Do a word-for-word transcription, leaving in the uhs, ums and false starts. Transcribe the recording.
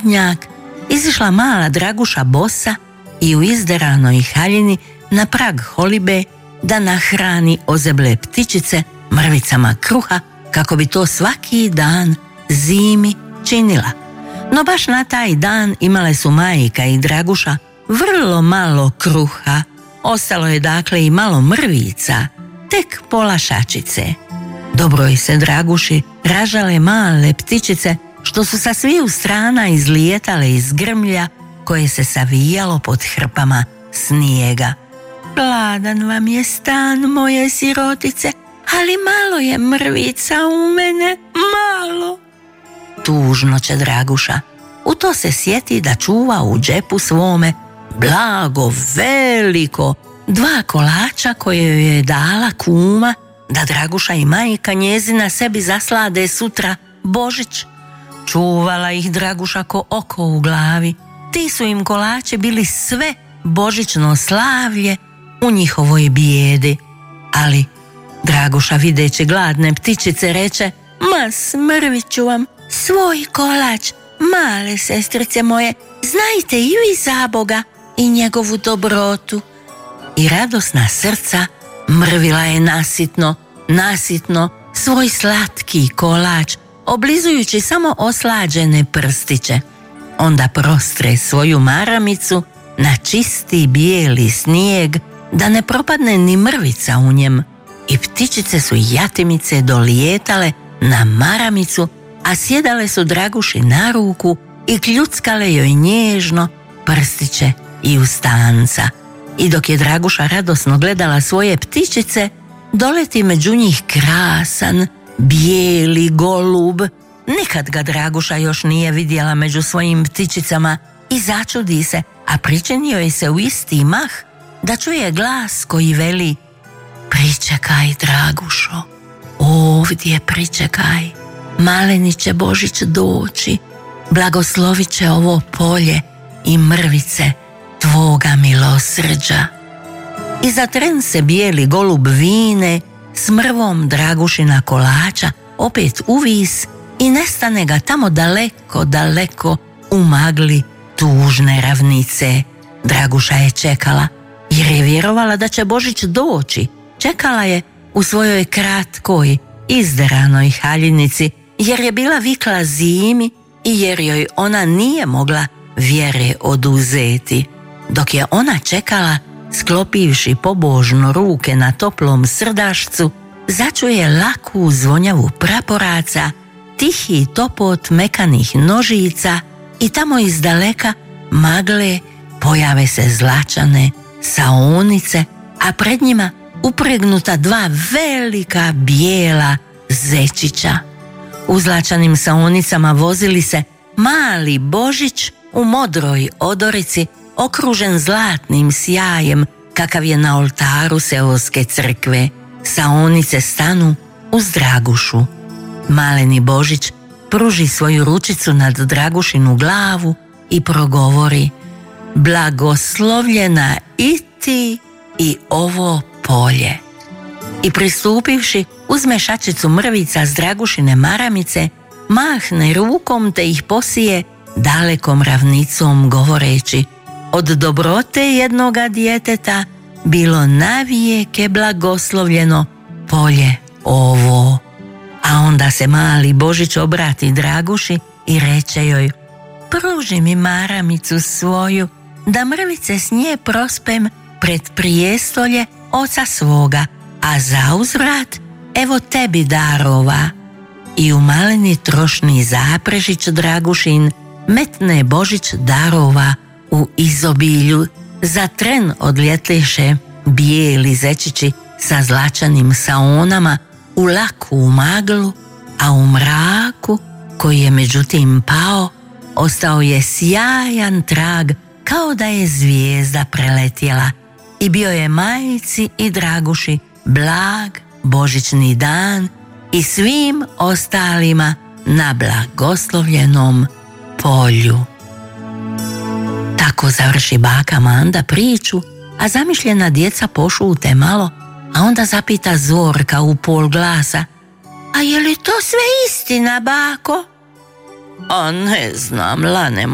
hladnjak, izišla mala Draguša bosa i u izderanoj haljini na prag holibe da nahrani ozeble ptičice mrvicama kruha kako bi to svaki dan zimi činila. No baš na taj dan imale su majka i Draguša vrlo malo kruha. Ostalo je dakle i malo mrvica, tek pola šačice. Dobroj se Draguši ražale male ptičice što su sa sviju strana izlijetale iz grmlja koje se savijalo pod hrpama snijega. Gladan vam je stan, moje sirotice, ali malo je mrvica u mene, malo. Tužno će Draguša. U to se sjeti da čuva u džepu svome blago veliko dva kolača koje joj je dala kuma da Draguša i majka njezina sebi zaslade sutra Božić. Čuvala ih Draguša ko oko u glavi. Ti su im kolači bili sve božićno slavlje u njihovoj bijedi. Ali Draguša videći gladne ptičice reče: ma smrvit ću vam svoj kolač, male sestrice moje, znajte i vi za Boga i njegovu dobrotu. I radosna srca mrvila je nasitno, nasitno svoj slatki kolač, oblizujući samo oslađene prstiće. Onda prostre svoju maramicu na čisti bijeli snijeg da ne propadne ni mrvica u njem. I ptičice su jatimice dolijetale na maramicu, a sjedale su Draguši na ruku i kljuckale joj nježno prstiće i ustanca. I dok je Draguša radosno gledala svoje ptičice, doleti među njih krasan, bijeli golub. Nikad ga Draguša još nije vidjela među svojim ptičicama i začudi se, a pričinio je se u isti mah da čuje glas koji veli: pričekaj, Dragušo, ovdje pričekaj, maleni će Božić doći, blagoslovit će ovo polje i mrvice tvoga milosrđa. I za tren se bijeli golub vine s mrvom Dragušina kolača opet uvis i nestane ga tamo daleko, daleko u magli tužne ravnice. Draguša je čekala jer je vjerovala da će Božić doći. Čekala je u svojoj kratkoj, izderanoj haljinici jer je bila vikla zimi i jer joj ona nije mogla vjere oduzeti. Dok je ona čekala, sklopivši pobožno ruke na toplom srdašcu, začuje laku zvonjavu praporaca, tihi topot mekanih nožica i tamo iz daleka magle pojave se zlačane saonice, a pred njima upregnuta dva velika bijela zečića. U zlačanim saonicama vozili se mali Božić u modroj odorici, okružen zlatnim sjajem kakav je na oltaru seoske crkve. Saonice stanu uz Dragušu. Maleni Božić pruži svoju ručicu nad Dragušinu glavu i progovori: blagoslovljena i ti i ovo polje. I pristupivši, uzme šačicu mrvica s Dragušine maramice, mahne rukom te ih posije dalekom ravnicom govoreći: od dobrote jednoga djeteta bilo navijeke blagoslovljeno polje ovo. A onda se mali Božić obrati Draguši i reče joj: pruži mi maramicu svoju da mrvice s nje prospem pred prijestolje oca svoga, a zauzvrat evo tebi darova. I u maleni trošni zaprežić Dragušin metne Božić darova u izobilju. Za tren odljetliše bijeli zečići sa zlačanim saonama u laku maglu, a u mraku koji je međutim pao ostao je sjajan trag kao da je zvijezda preletjela i bio je majci i Draguši blag božićni dan i svim ostalima na blagoslovljenom polju. Tako završi baka Manda priču, a zamišljena djeca pošute malo, a onda zapita Zorka u pol glasa: a je li to sve istina, bako? A ne znam, Lane